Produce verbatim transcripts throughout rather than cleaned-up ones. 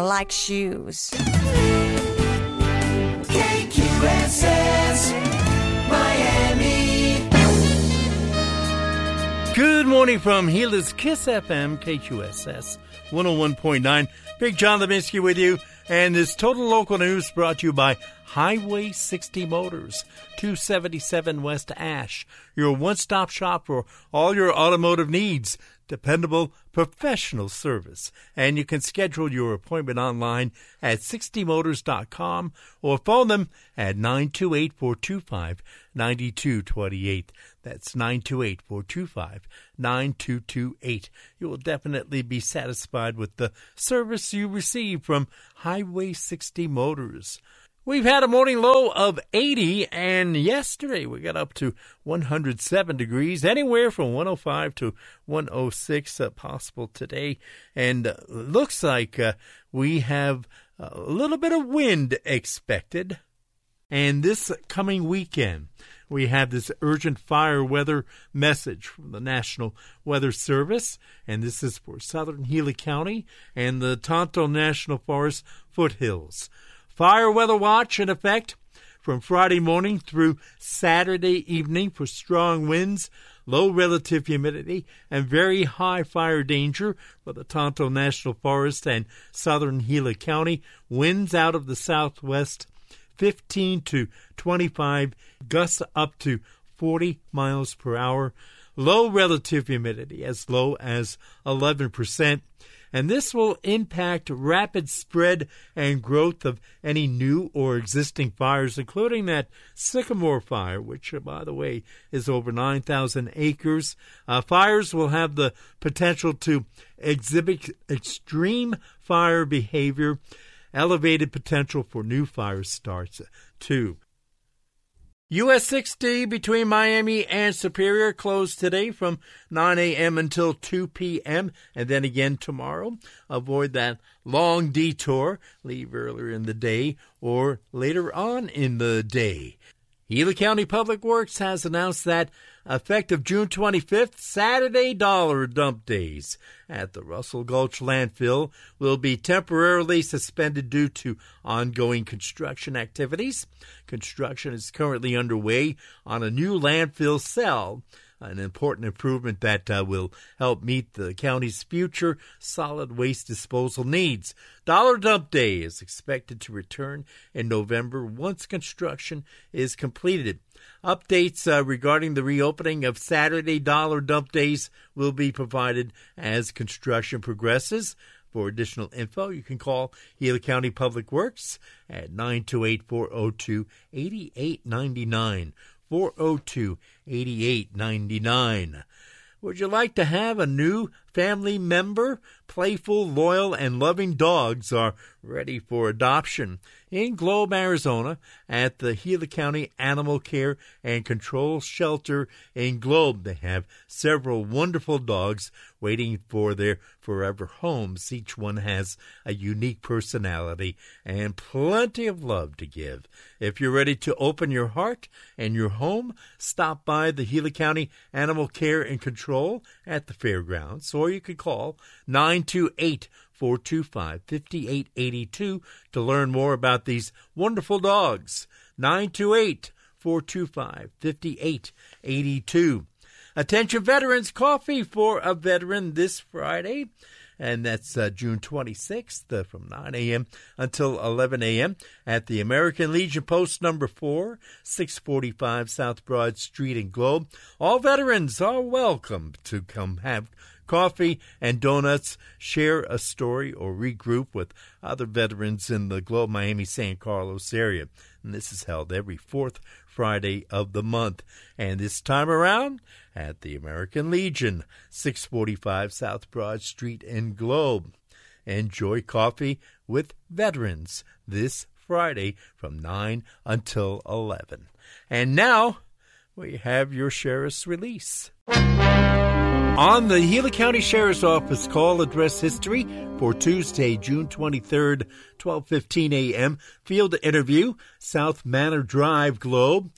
like shoes. K Q S S Miami. Good morning from Gila's Kiss F M, K Q S S one oh one point nine. Big John Levinsky with you. And this Total Local News brought to you by Highway sixty Motors, two seventy-seven West Ash. Your one-stop shop for all your automotive needs. Dependable, professional service. And you can schedule your appointment online at sixty motors dot com or phone them at nine two eight, four two five, nine two two eight. That's nine two eight, four two five, nine two two eight. You will definitely be satisfied with the service you receive from Highway sixty Motors. We've had a morning low of eighty, and yesterday we got up to one hundred seven degrees, anywhere from one oh five to one oh six uh, possible today. And uh, looks like uh, we have a little bit of wind expected. And this coming weekend, we have this urgent fire weather message from the National Weather Service, and this is for southern Gila County and the Tonto National Forest foothills. Fire weather watch in effect from Friday morning through Saturday evening for strong winds, low relative humidity, and very high fire danger for the Tonto National Forest and southern Gila County. Winds out of the southwest, fifteen to twenty-five, gusts up to forty miles per hour. Low relative humidity as low as eleven percent. And this will impact rapid spread and growth of any new or existing fires, including that Sycamore fire, which, by the way, is over nine thousand acres. Uh, fires will have the potential to exhibit extreme fire behavior, elevated potential for new fire starts, too. U S sixty between Miami and Superior closed today from nine a.m. until two p.m. and then again tomorrow. Avoid that long detour. Leave earlier in the day or later on in the day. Gila County Public Works has announced that effective June twenty-fifth, Saturday dollar dump days at the Russell Gulch landfill will be temporarily suspended due to ongoing construction activities. Construction is currently underway on a new landfill cell, an important improvement that uh, will help meet the county's future solid waste disposal needs. Dollar Dump Day is expected to return in November once construction is completed. Updates uh, regarding the reopening of Saturday Dollar Dump Days will be provided as construction progresses. For additional info, you can call Gila County Public Works at nine two eight, four oh two, eight eight nine nine. four oh two, eight eight nine nine. Would you like to have a new family member? Playful, loyal, and loving dogs are ready for adoption. In Globe, Arizona, at the Gila County Animal Care and Control Shelter in Globe, they have several wonderful dogs waiting for their forever homes. Each one has a unique personality and plenty of love to give. If you're ready to open your heart and your home, stop by the Gila County Animal Care and Control at the fairgrounds, or you could call nine two eight, four two five, five eight eight two to learn more about these wonderful dogs. nine two eight, four two five, five eight eight two. Attention veterans, coffee for a veteran this Friday, and that's uh, June twenty-sixth uh, from nine a.m. until eleven a.m. at the American Legion Post number four, six forty-five South Broad Street in Globe. All veterans are welcome to come have coffee and donuts, share a story, or regroup with other veterans in the Globe, Miami, San Carlos area. And this is held every fourth Friday of the month. And this time around at the American Legion, six forty-five South Broad Street in Globe. Enjoy coffee with veterans this Friday from nine until eleven. And now we have your sheriff's release. On the Gila County Sheriff's Office call address history for Tuesday, June twenty-third, twelve fifteen a.m. Field interview, South Manor Drive, Globe.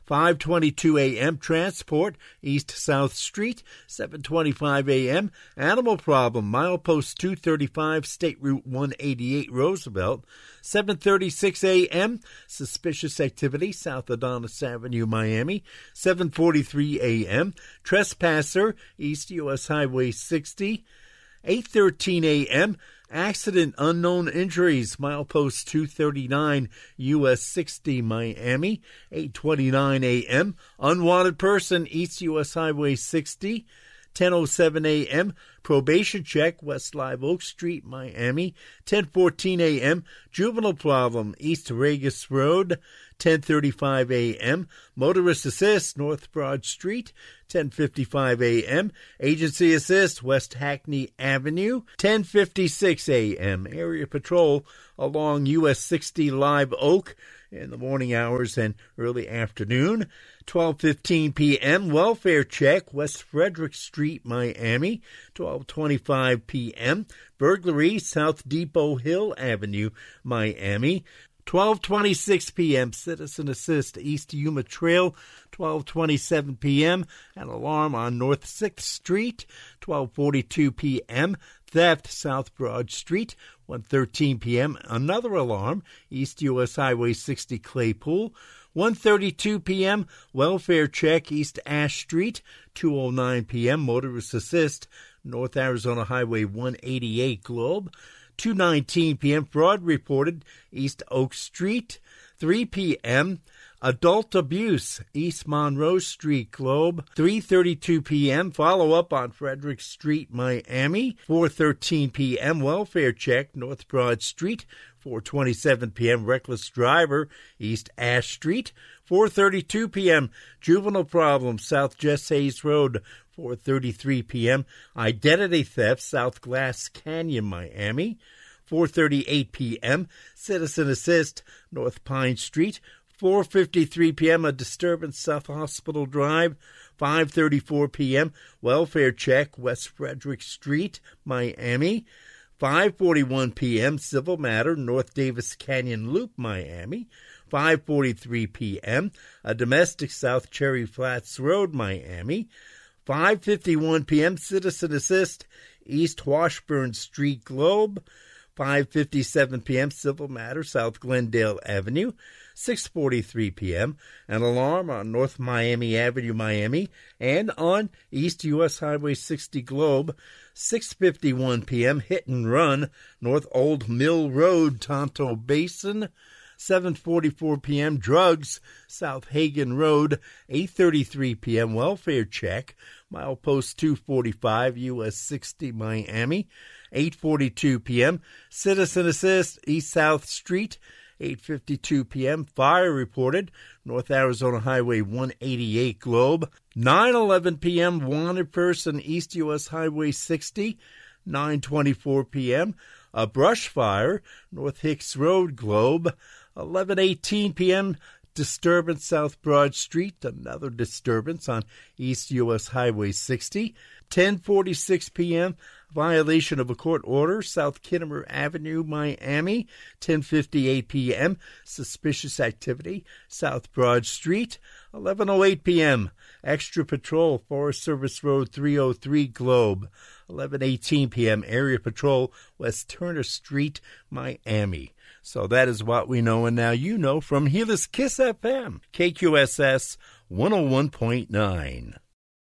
five twenty-two a.m. Transport, East-South Street, seven twenty-five a.m. Animal Problem, Milepost two thirty-five, State Route one eighty-eight, Roosevelt, seven thirty-six a.m. Suspicious Activity, South Adonis Avenue, Miami, seven forty-three a.m. Trespasser, East U S Highway sixty, eight thirteen a.m. Accident, Unknown Injuries, Milepost two thirty-nine, U S sixty, Miami, eight twenty-nine a.m. Unwanted Person, East U S Highway sixty, ten oh seven a.m. Probation Check, West Live Oak Street, Miami, ten fourteen a.m. Juvenile Problem, East Regis Road, ten thirty-five a.m. Motorist Assist, North Broad Street, ten fifty-five a.m. Agency Assist, West Hackney Avenue, ten fifty-six a.m. Area Patrol along U S sixty Live Oak in the morning hours and early afternoon. twelve fifteen p.m. Welfare Check, West Frederick Street, Miami, twelve twenty-five p.m. Burglary, South Depot Hill Avenue, Miami, twelve twenty-six p.m. Citizen Assist, East Yuma Trail, twelve twenty-seven p.m. An alarm on North sixth Street, twelve forty-two p.m. Theft, South Broad Street, one thirteen p.m. Another alarm, East U S Highway sixty Claypool, one thirty-two p.m. Welfare Check, East Ash Street, two oh nine p.m. Motorist Assist, North Arizona Highway one eighty-eight Globe, two nineteen p.m. Fraud reported, East Oak Street, three p.m. Adult Abuse, East Monroe Street, Globe, three thirty-two p.m. Follow-up on Frederick Street, Miami, four thirteen p.m. Welfare Check, North Broad Street, four twenty-seven p.m. Reckless Driver, East Ash Street, four thirty-two p.m. Juvenile Problem, South Jess Hayes Road, four thirty-three p.m. Identity Theft, South Glass Canyon, Miami, four thirty-eight p.m. Citizen Assist, North Pine Street, four fifty-three p.m. A disturbance, South Hospital Drive, five thirty-four p.m. Welfare Check, West Frederick Street, Miami, five forty-one p.m. Civil Matter, North Davis Canyon Loop, Miami, five forty-three p.m. A domestic, South Cherry Flats Road, Miami, five fifty-one p.m. Citizen Assist, East Washburn Street, Globe, five fifty-seven p.m. Civil Matter, South Glendale Avenue, six forty-three p.m. An alarm on North Miami Avenue, Miami, and on East U S Highway sixty Globe, six fifty-one p.m. Hit and Run, North Old Mill Road, Tonto Basin, seven forty-four p.m. Drugs, South Hagen Road, eight thirty-three p.m. Welfare Check, Milepost two forty-five, U S sixty, Miami, eight forty-two p.m. Citizen Assist, East South Street, eight fifty-two p.m. Fire reported, North Arizona Highway one eighty-eight Globe, nine eleven p.m. Wanted Person, East U S Highway sixty, nine twenty-four p.m. A brush fire, North Hicks Road, Globe, eleven eighteen p.m. Disturbance, South Broad Street, another disturbance on East U S Highway sixty, ten forty-six p.m. Violation of a court order, South Kittimer Avenue, Miami, ten fifty-eight p.m. Suspicious activity, South Broad Street, eleven oh eight p.m. Extra Patrol, Forest Service Road three oh three Globe, eleven eighteen p.m. Area Patrol, West Turner Street, Miami. So that is what we know, and now you know from Gillis Kiss F M, K Q S S one oh one point nine.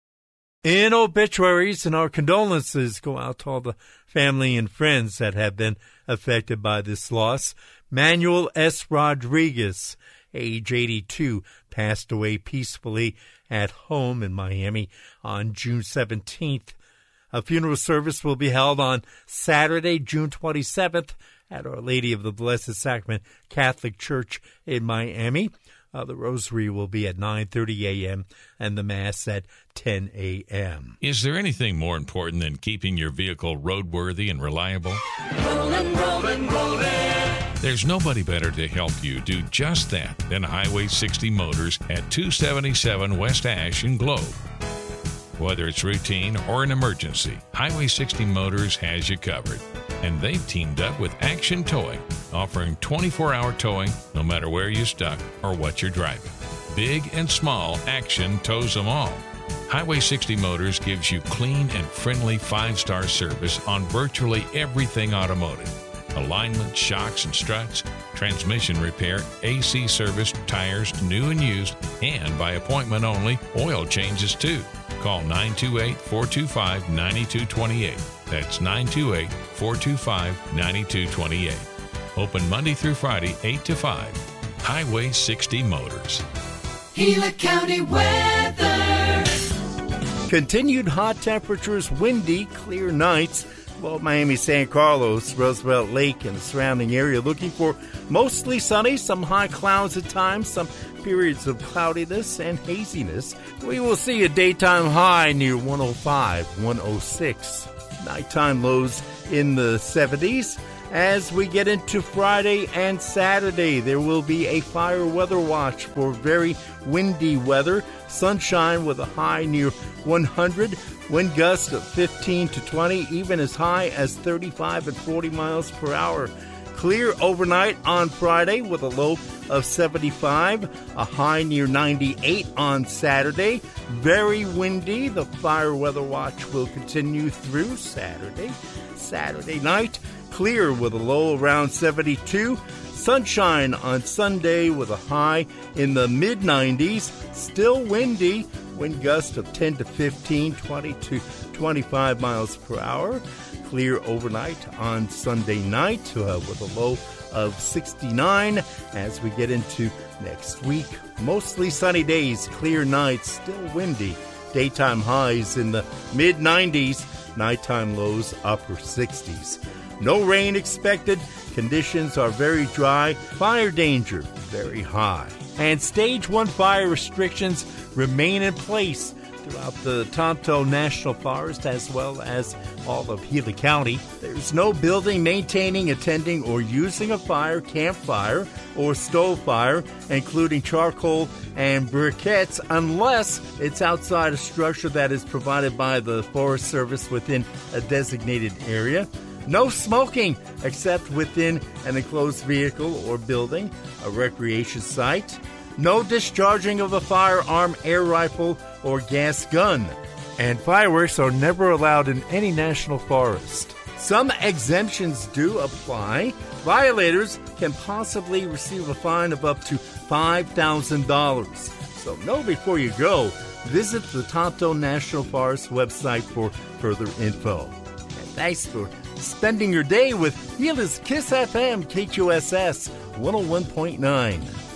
In obituaries, and our condolences go out to all the family and friends that have been affected by this loss. Manuel S. Rodriguez, age eighty-two, passed away peacefully at home in Miami on June seventeenth. A funeral service will be held on Saturday, June twenty-seventh, at Our Lady of the Blessed Sacrament Catholic Church in Miami. Uh, the rosary will be at nine thirty a.m. and the Mass at ten a.m. Is there anything more important than keeping your vehicle roadworthy and reliable? Rollin', rollin', rollin'. There's nobody better to help you do just that than Highway sixty Motors at two seventy-seven West Ash in Globe. Whether it's routine or an emergency, Highway sixty Motors has you covered. And they've teamed up with Action Towing, offering twenty-four hour towing no matter where you're stuck or what you're driving. Big and small, action tows them all. Highway sixty Motors gives you clean and friendly five-star service on virtually everything automotive. Alignment, shocks and struts, transmission repair, A C service, tires, new and used, and by appointment only, oil changes too. Call nine two eight, four two five, nine two two eight. That's nine two eight, four two five, nine two two eight. Open Monday through Friday, eight to five. Highway sixty Motors. Gila County weather. Continued hot temperatures, windy, clear nights. Well, Miami, San Carlos, Roosevelt Lake, and the surrounding area looking for mostly sunny, some high clouds at times, some periods of cloudiness and haziness. We will see a daytime high near one oh five, one oh six. Nighttime lows in the seventies. As we get into Friday and Saturday, there will be a fire weather watch for very windy weather. Sunshine with a high near one hundred. Wind gusts of fifteen to twenty, even as high as thirty-five and forty miles per hour. Clear overnight on Friday with a low of seventy-five, a high near ninety-eight on Saturday. Very windy. The fire weather watch will continue through Saturday. Saturday night, clear with a low around seventy-two. Sunshine on Sunday with a high in the mid nineties. Still windy. Wind gust of ten to fifteen, twenty to twenty-five miles per hour. Clear overnight on Sunday night uh, with a low of sixty-nine. As we get into next week, mostly sunny days, clear nights, still windy. Daytime highs in the mid nineties, nighttime lows upper sixties. No rain expected. Conditions are very dry. Fire danger very high. And stage one fire restrictions remain in place throughout the Tonto National Forest as well as all of Gila County. There's no building, maintaining, attending, or using a fire, campfire, or stove fire, including charcoal and briquettes, unless it's outside a structure that is provided by the Forest Service within a designated area. No smoking except within an enclosed vehicle or building, a recreation site. No discharging of a firearm, air rifle, or gas gun. And fireworks are never allowed in any national forest. Some exemptions do apply. Violators can possibly receive a fine of up to five thousand dollars. So know before you go. Visit the Tonto National Forest website for further info. And thanks for spending your day with Gila's Kiss F M K Q S S one oh one point nine.